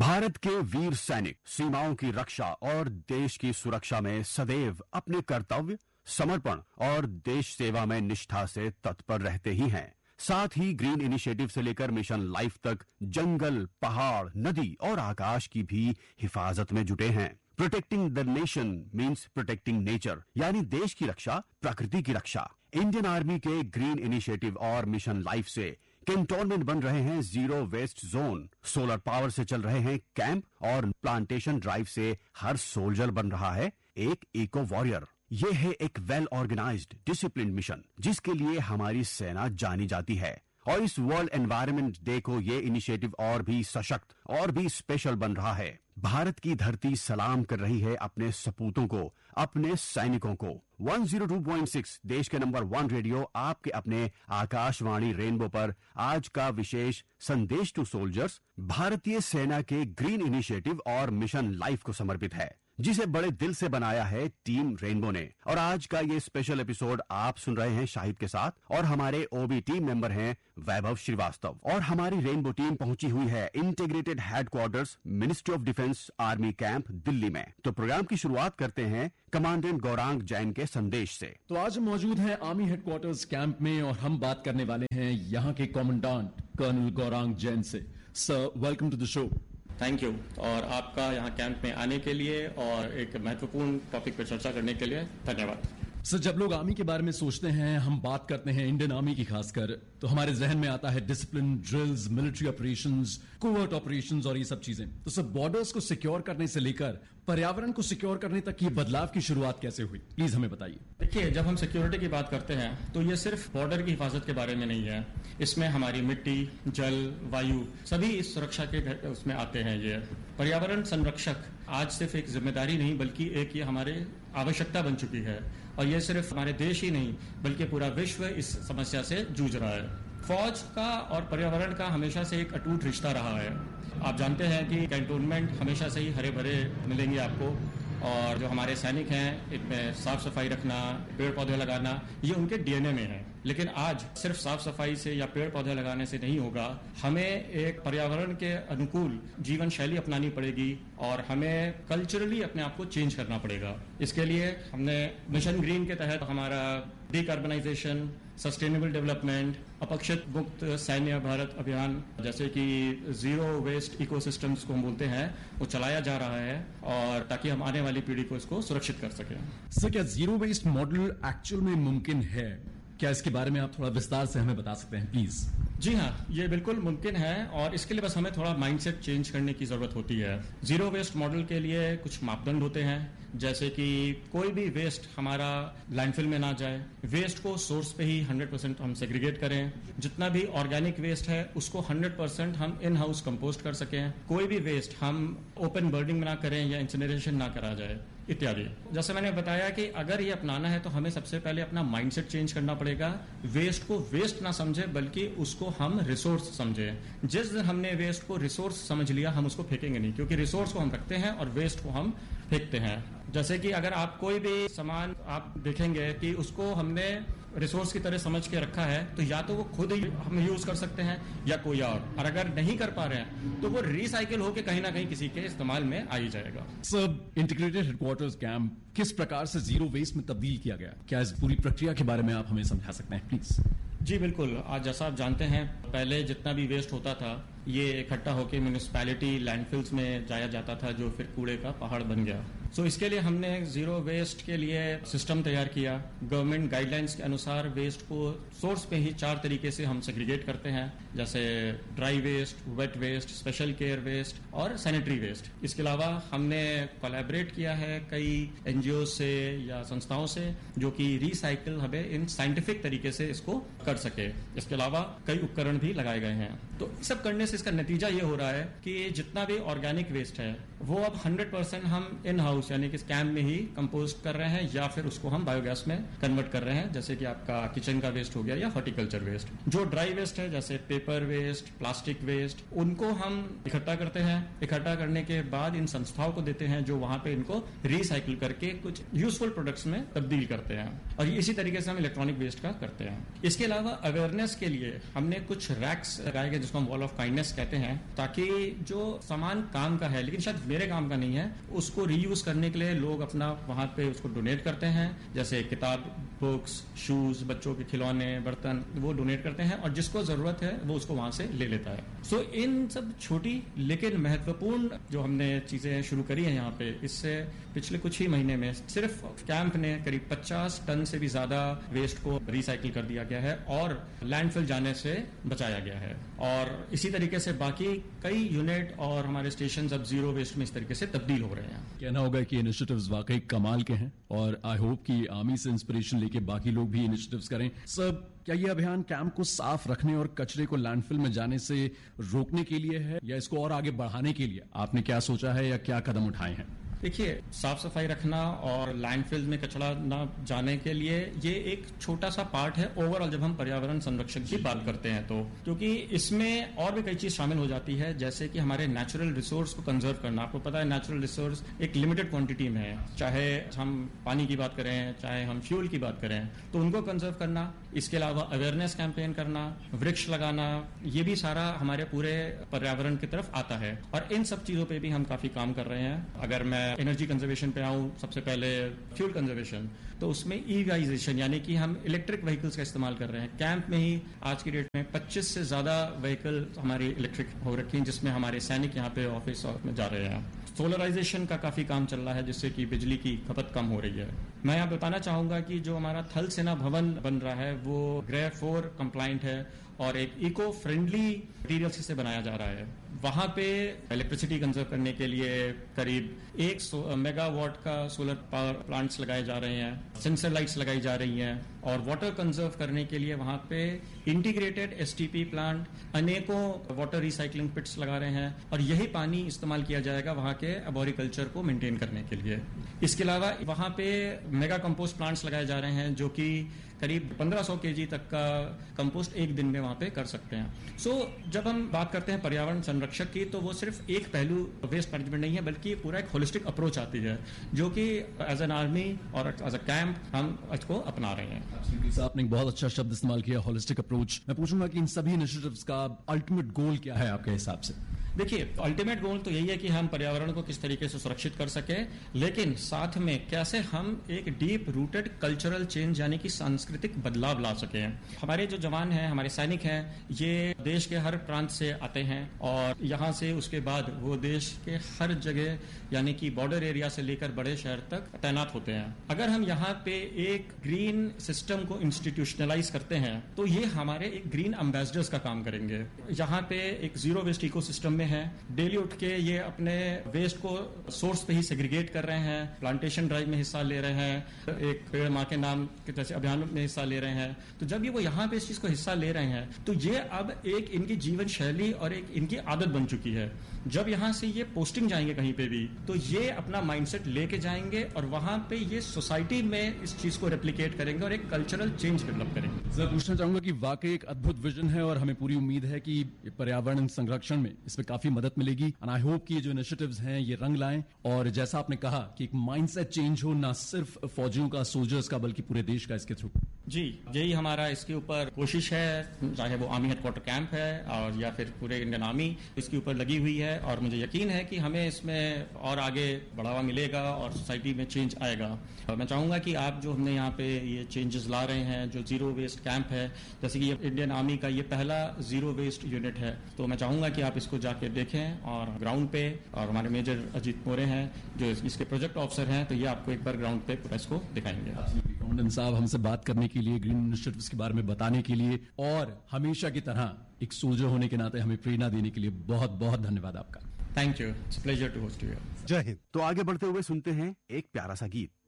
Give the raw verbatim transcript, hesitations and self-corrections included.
भारत के वीर सैनिक सीमाओं की रक्षा और देश की सुरक्षा में सदैव अपने कर्तव्य, समर्पण और देश सेवा में निष्ठा से तत्पर रहते ही हैं। साथ ही ग्रीन इनिशिएटिव से लेकर मिशन लाइफ तक जंगल, पहाड़, नदी और आकाश की भी हिफाजत में जुटे हैं। Protecting the nation means protecting nature, यानी देश की रक्षा, प्रकृति की रक्षा। इंडियन आर्मी के ग्रीन इनिशिएटिव और मिशन लाइफ से कैंटोनमेंट बन रहे हैं zero west zone, solar power से चल रहे हैं कैंप और प्लांटेशन ड्राइव से हर सोल्जर बन रहा है एक इको वॉरियर। ये है एक वेल ऑर्गेनाइज्ड डिसिप्लिन मिशन जिसके लिए हमारी सेना जानी जाती है। और इस वर्ल्ड एनवायरनमेंट डे को ये इनिशिएटिव और भी सशक्त और भी स्पेशल बन रहा है। भारत की धरती सलाम कर रही है अपने सपूतों को, अपने सैनिकों को। एक सौ दो पॉइंट छह देश के नंबर वन रेडियो आपके अपने आकाशवाणी रेनबो पर आज का विशेष संदेश टू सोल्जर्स भारतीय सेना के ग्रीन इनिशिएटिव और मिशन लाइफ को समर्पित है, जिसे बड़े दिल से बनाया है टीम रेनबो ने। और आज का ये स्पेशल एपिसोड आप सुन रहे हैं शाहिद के साथ, और हमारे ओबी टीम मेंबर हैं वैभव श्रीवास्तव। और हमारी रेनबो टीम पहुंची हुई है integrated headquarters ministry of defence army camp Delhi में। तो प्रोग्राम की शुरुआत करते हैं कमांडेंट गौरांग जैन के संदेश से। तो आज मौजूद है आर्मी हेडक्वार्टर्स कैंप में और हम बात करने वाले हैं यहाँ के कमांडेंट कर्नल गौरांग जैन से। Sir, welcome to the show. Thank you, और आपका यहाँ कैंप में आने के लिए और एक महत्वपूर्ण टॉपिक पर चर्चा करने के लिए धन्यवाद। सर, जब लोग आर्मी के बारे में सोचते हैं, हम बात करते हैं इंडियन आर्मी की खासकर, तो हमारे जहन में आता है discipline, drills, military operations, covert operations और ये सब चीजें। तो सर, बॉर्डर्स को सिक्योर करने से लेकर पर्यावरण को सिक्योर करने तक ये बदलाव की शुरुआत कैसे हुई, प्लीज हमें बताइए। देखिए, जब हम सिक्योरिटी की बात करते हैं तो ये सिर्फ बॉर्डर की हिफाजत के बारे में नहीं है। इसमें हमारी मिट्टी, जल, वायु सभी इस सुरक्षा के उसमें आते हैं। ये पर्यावरण संरक्षक आज सिर्फ एक जिम्मेदारी नहीं बल्कि एक ये हमारे आवश्यकता बन चुकी है। और ये सिर्फ हमारे देश ही नहीं बल्कि पूरा विश्व इस समस्या से जूझ रहा है। फौज का और पर्यावरण का हमेशा से एक अटूट रिश्ता रहा है। आप जानते हैं कि कैंटोनमेंट हमेशा से ही हरे भरे मिलेंगे आपको, और जो हमारे सैनिक हैं इनमें साफ सफाई रखना, पेड़ पौधे लगाना, ये उनके डीएनए में है। लेकिन आज सिर्फ साफ सफाई से या पेड़ पौधे लगाने से नहीं होगा, हमें एक पर्यावरण के अनुकूल जीवन शैली अपनानी पड़ेगी और हमें कल्चरली अपने आप को चेंज करना पड़ेगा। इसके लिए हमने मिशन ग्रीन के तहत हमारा डिकार्बनाइजेशन, सस्टेनेबल डेवलपमेंट, अपक्षित मुक्त सैन्य भारत अभियान, जैसे कि जीरो वेस्ट इकोसिस्टम्स को हम बोलते हैं, वो चलाया जा रहा है, और ताकि हम आने वाली पीढ़ी को इसको सुरक्षित कर सकें। सर, क्या जीरो वेस्ट मॉडल एक्चुअल में मुमकिन है? क्या इसके बारे में आप थोड़ा विस्तार से हमें बता सकते हैं प्लीज? जी हाँ, ये बिल्कुल मुमकिन है, और इसके लिए बस हमें थोड़ा माइंडसेट चेंज करने की जरूरत होती है। जीरो वेस्ट मॉडल के लिए कुछ मापदंड होते हैं, जैसे कि कोई भी वेस्ट हमारा लैंडफिल में ना जाए, वेस्ट को सोर्स पे ही हंड्रेड परसेंट हम सेग्रीगेट करें, जितना भी ऑर्गेनिक वेस्ट है उसको हंड्रेड परसेंट हम इन हाउस कंपोस्ट कर सकें, कोई भी वेस्ट हम ओपन बर्निंग में ना करें या इंसिनरेशन ना करा जाए, इत्यादि। जैसे मैंने बताया कि अगर ये अपनाना है तो हमें सबसे पहले अपना माइंडसेट चेंज करना पड़ेगा। वेस्ट को वेस्ट ना समझे बल्कि उसको हम रिसोर्स समझे। जिस दिन हमने वेस्ट को रिसोर्स समझ लिया, हम उसको फेंकेंगे नहीं, क्योंकि रिसोर्स को हम रखते हैं और वेस्ट को हम फेंकते हैं। जैसे कि अगर आप कोई भी सामान आप देखेंगे कि उसको हमने रिसोर्स की तरह समझ के रखा है, तो या तो वो खुद ही हम यूज कर सकते हैं या कोई और, और अगर नहीं कर पा रहे हैं तो वो रिसाइकिल होकर कहीं ना कहीं किसी के इस्तेमाल में आ ही जाएगा। सर, इंटीग्रेटेड हेडक्वार्टर्स कैंप किस प्रकार से जीरो वेस्ट में तब्दील किया गया? क्या इस पूरी प्रक्रिया के बारे में आप हमें समझा सकते हैं प्लीज? जी बिल्कुल। आज जैसा आप जानते हैं, पहले जितना भी वेस्ट होता था ये इकट्ठा होकर म्यूनिसिपैलिटी लैंडफिल्स में जाया जाता था, जो फिर कूड़े का पहाड़ बन गया। सो so, इसके लिए हमने जीरो वेस्ट के लिए सिस्टम तैयार किया। गवर्नमेंट गाइडलाइंस के अनुसार वेस्ट को सोर्स पे ही चार तरीके से हम सेग्रीगेट करते हैं, जैसे dry waste, wet waste, special care waste और सैनिटरी वेस्ट। इसके अलावा हमने कोलैबोरेट किया है कई एनजीओ से या संस्थाओं से, जो कि रिसाइकिल हमें इन साइंटिफिक तरीके से इसको कर सके। इसके अलावा कई उपकरण भी लगाए गए हैं। तो सब करने से इसका नतीजा ये हो रहा है कि जितना भी ऑर्गेनिक वेस्ट है वो अब हंड्रेड परसेंट हम इन हाउस यानी कि कैंप में ही कंपोस्ट कर रहे हैं, या फिर उसको हम बायोगैस में कन्वर्ट कर रहे हैं, जैसे कि आपका किचन का वेस्ट हो गया या हॉर्टिकल्चर वेस्ट। जो ड्राई वेस्ट है जैसे पेपर वेस्ट, प्लास्टिक वेस्ट, उनको हम इकट्ठा करते हैं। इकट्ठा करने के बाद इन संस्थाओं को देते हैं, जो वहां पे इनको रिसाइकिल करके कुछ यूजफुल प्रोडक्ट्स में तब्दील करते हैं। और इसी तरीके से हम इलेक्ट्रॉनिक वेस्ट का करते हैं। इसके अलावा अवेयरनेस के लिए हमने कुछ रैक्स लगाए गए जिसको हम वॉल ऑफ काइंडनेस अवेयरनेस कहते हैं, ताकि जो सामान काम का है लेकिन शायद मेरे काम का नहीं है, उसको रीयूज करने के लिए लोग अपना वहां पे उसको डोनेट करते हैं। जैसे किताब, बुक्स, शूज, बच्चों के खिलौने, बर्तन, वो डोनेट करते हैं और जिसको जरूरत है वो उसको वहां से ले लेता है। सो so, इन सब छोटी लेकिन महत्वपूर्ण जो हमने चीजें शुरू करी है यहाँ पे, इससे पिछले कुछ ही महीने में सिर्फ कैंप ने करीब पचास टन से भी ज्यादा वेस्ट को रिसाइकिल कर दिया गया है और लैंडफिल जाने से बचाया गया है। और इसी तरीके से बाकी कई यूनिट और हमारे स्टेशन अब जीरो वेस्ट में इस तरीके से तब्दील हो रहे हैं। कहना होगा कि इनिशिएटिव्स वाकई कमाल के हैं और आई होप कि आर्मी से इंस्पिरेशन लेके बाकी लोग भी इनिशिएटिव्स करें। सब क्या ये अभियान कैंप को साफ रखने और कचरे को लैंडफिल में जाने से रोकने के लिए है या इसको और आगे बढ़ाने के लिए आपने क्या सोचा है या क्या कदम उठाए हैं? देखिए, साफ सफाई रखना और लैंडफिल में कचरा न जाने के लिए ये एक छोटा सा पार्ट है ओवरऑल जब हम पर्यावरण संरक्षण की बात करते हैं तो, क्योंकि इसमें और भी कई चीज शामिल हो जाती है, जैसे कि हमारे नेचुरल रिसोर्स को कंजर्व करना। आपको पता है नेचुरल रिसोर्स एक लिमिटेड क्वांटिटी में है, चाहे हम पानी की बात करें, चाहे हम फ्यूल की बात करें, तो उनको कंजर्व करना। इसके अलावा अवेयरनेस कैंपेन करना, वृक्ष लगाना, ये भी सारा हमारे पूरे पर्यावरण की तरफ आता है और इन सब चीजों पर भी हम काफी काम कर रहे हैं। अगर मैं एनर्जी कंजर्वेशन पे आऊं, सबसे पहले फ्यूल कंजर्वेशन, तो उसमें ईवाइजेशन यानी कि हम इलेक्ट्रिक व्हीकल्स का इस्तेमाल कर रहे हैं। कैंप में ही आज की डेट में पच्चीस से ज्यादा व्हीकल हमारी इलेक्ट्रिक हो रखी हैं, जिसमें हमारे सैनिक यहाँ पे ऑफिस में जा रहे हैं। सोलराइजेशन का काफी काम चल रहा है, जिससे कि बिजली की खपत कम हो रही है। मैं यहाँ बताना चाहूंगा कि जो हमारा थल सेना भवन बन रहा है वो ग्रे फोर कंप्लाइंट है और एक इको फ्रेंडली मटीरियल से बनाया जा रहा है। वहां पे इलेक्ट्रिसिटी कंजर्व करने के लिए करीब एक मेगावाट का सोलर पावर प्लांट्स लगाए जा रहे हैं, सेंसर लाइट्स लगाई जा रही हैं और वाटर कंजर्व करने के लिए वहां पे इंटीग्रेटेड एसटीपी प्लांट, अनेकों वाटर रिसाइकलिंग पिट्स लगा रहे हैं और यही पानी इस्तेमाल किया जाएगा वहां के एबोरिकल्चर को मेंटेन करने के लिए। इसके अलावा वहां पे मेगा कंपोस्ट प्लांट्स लगाए जा रहे हैं जो कि करीब पंद्रह सौ केजी तक का कंपोस्ट एक दिन में वहां पे कर सकते हैं। सो so, जब हम बात करते हैं पर्यावरण संरक्षक की, तो वो सिर्फ एक पहलू वेस्ट मैनेजमेंट नहीं है, बल्कि पूरा एक होलिस्टिक अप्रोच आती है जो कि एज एन आर्मी और एज अ कैंप हम इसको अपना रहे हैं। आपने एक बहुत अच्छा शब्द इस्तेमाल किया, होलिस्टिक अप्रोच। मैं पूछूंगा कि इन सभी इनिशिएटिव्स का अल्टीमेट गोल क्या है आपके हिसाब से? देखिए, अल्टीमेट गोल तो यही है कि हम पर्यावरण को किस तरीके से सुरक्षित कर सके, लेकिन साथ में कैसे हम एक डीप रूटेड कल्चरल चेंज यानी कि सांस्कृतिक बदलाव ला सके। हमारे जो जवान हैं, हमारे सैनिक हैं, ये देश के हर प्रांत से आते हैं और यहाँ से उसके बाद वो देश के हर जगह यानी कि बॉर्डर एरिया से लेकर बड़े शहर तक तैनात होते हैं। अगर हम यहाँ पे एक ग्रीन सिस्टम को इंस्टीट्यूशनलाइज करते हैं तो ये हमारे एक ग्रीन एम्बेसडर्स का काम करेंगे। यहाँ पे एक जीरो वेस्ट इकोसिस्टम है, डेली उठ के ये अपने वेस्ट को सोर्स पे ही सेग्रीगेट कर रहे हैं, प्लांटेशन ड्राइव में हिस्सा ले रहे हैं, एक पेड़ माँ के नाम के जैसे अभियान में हिस्सा ले रहे हैं। तो जब ये वो यहाँ पे इस चीज को हिस्सा ले रहे हैं तो ये अब एक इनकी जीवन शैली और एक इनकी आदत बन चुकी है। जब यहाँ से ये पोस्टिंग जाएंगे कहीं पे भी तो ये अपना माइंडसेट लेके जाएंगे और वहां पे ये सोसाइटी में इस चीज को रेप्लिकेट करेंगे और एक कल्चरल चेंज डेवलप करेंगे। सर, पूछना चाहूंगा कि वाकई एक अद्भुत विजन है और हमें पूरी उम्मीद है कि पर्यावरण संरक्षण में इसमें काफी मदद मिलेगी। एंड आई होप कि ये जो इनिशिएटिव्स हैं ये रंग लाएं और जैसा आपने कहा कि एक माइंडसेट चेंज हो, ना सिर्फ फौजियों का, सोल्जर्स का, बल्कि पूरे देश का इसके थ्रू। जी, यही हमारा इसके ऊपर कोशिश है, चाहे वो आर्मी हेडक्वार्टर कैंप है और या फिर पूरे इंडियन आर्मी इसके ऊपर लगी हुई है और मुझे यकीन है कि हमें इसमें और आगे बढ़ावा मिलेगा और सोसाइटी में चेंज आएगा। और मैं चाहूंगा कि आप जो हमने यहाँ पे ये चेंजेस ला रहे हैं, जो जीरो वेस्ट कैंप है, जैसे कि ये इंडियन आर्मी का ये पहला जीरो वेस्ट यूनिट है, तो मैं चाहूंगा कि आप इसको जाके देखें और ग्राउंड पे, और हमारे मेजर अजीत मोरे हैं जो इसके प्रोजेक्ट ऑफिसर हैं, तो ये आपको एक बार ग्राउंड पे पूरा इसको दिखाएंगे। कमांडेंट साहब, हमसे बात करने के लिए, ग्रीन इनिशिएटिव्स के बारे में बताने के लिए और हमेशा की तरह एक सोल्जर होने के नाते हमें प्रेरणा देने के लिए बहुत बहुत धन्यवाद आपका। Thank you, it's pleasure to host you. जय हिंद। तो आगे बढ़ते हुए सुनते हैं एक प्यारा सा गीत।